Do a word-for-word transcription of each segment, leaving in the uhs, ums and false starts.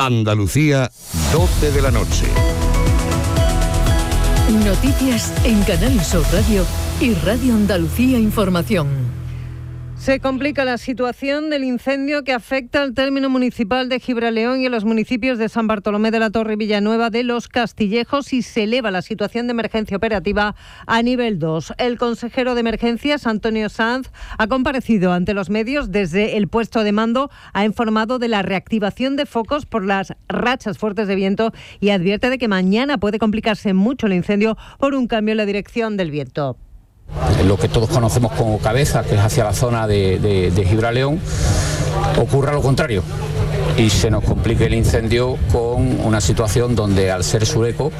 Andalucía, doce de la noche. Noticias en Canal Sur Radio y Radio Andalucía Información. Se complica la situación del incendio que afecta al término municipal de Gibraleón y a los municipios de San Bartolomé de la Torre y Villanueva de los Castillejos y se eleva la situación de emergencia operativa a nivel dos. El consejero de Emergencias, Antonio Sanz, ha comparecido ante los medios desde el puesto de mando, ha informado de la reactivación de focos por las rachas fuertes de viento y advierte de que mañana puede complicarse mucho el incendio por un cambio en la dirección del viento. Lo que todos conocemos como cabeza, que es hacia la zona de, de, de Gibraleón, ocurra lo contrario y se nos complique el incendio con una situación donde al ser sureco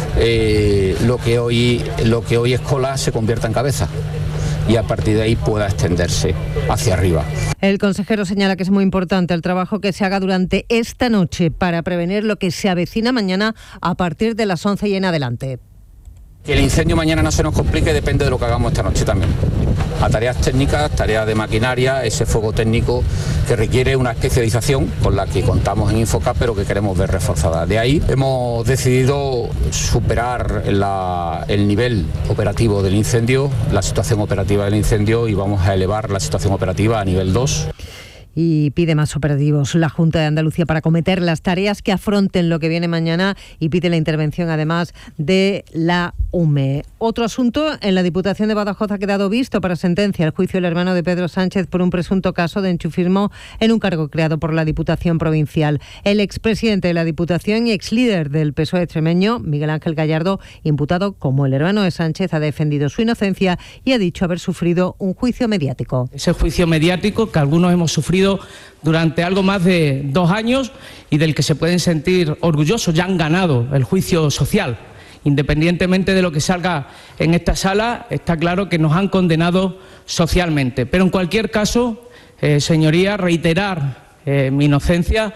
eh, lo que hoy lo que hoy es cola se convierta en cabeza y a partir de ahí pueda extenderse hacia arriba. El consejero señala que es muy importante el trabajo que se haga durante esta noche para prevenir lo que se avecina mañana a partir de las once y en adelante. Que el incendio mañana no se nos complique depende de lo que hagamos esta noche también. A tareas técnicas, tareas de maquinaria, ese fuego técnico que requiere una especialización con la que contamos en Infocap, pero que queremos ver reforzada. De ahí hemos decidido superar la, el nivel operativo del incendio, la situación operativa del incendio, y vamos a elevar la situación operativa a nivel dos. Y pide más operativos la Junta de Andalucía para acometer las tareas que afronten lo que viene mañana y pide la intervención además de la U M E. Otro asunto, en la Diputación de Badajoz ha quedado visto para sentencia el juicio del hermano de Pedro Sánchez por un presunto caso de enchufismo en un cargo creado por la Diputación Provincial. El expresidente de la Diputación y exlíder del P S O E extremeño, Miguel Ángel Gallardo, imputado como el hermano de Sánchez, ha defendido su inocencia y ha dicho haber sufrido un juicio mediático. Ese juicio mediático que algunos hemos sufrido durante algo más de dos años y del que se pueden sentir orgullosos, ya han ganado el juicio social. Independientemente de lo que salga en esta sala, está claro que nos han condenado socialmente. Pero en cualquier caso, eh, señoría, reiterar eh, mi inocencia.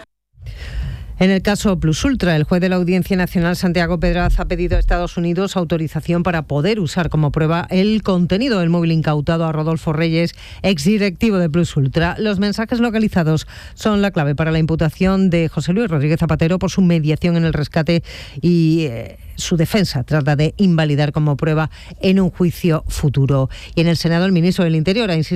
En el caso Plus Ultra, el juez de la Audiencia Nacional, Santiago Pedraz, ha pedido a Estados Unidos autorización para poder usar como prueba el contenido del móvil incautado a Rodolfo Reyes, exdirectivo de Plus Ultra. Los mensajes localizados son la clave para la imputación de José Luis Rodríguez Zapatero por su mediación en el rescate y eh, su defensa trata de invalidar como prueba en un juicio futuro. Y en el Senado, el ministro del Interior ha insistido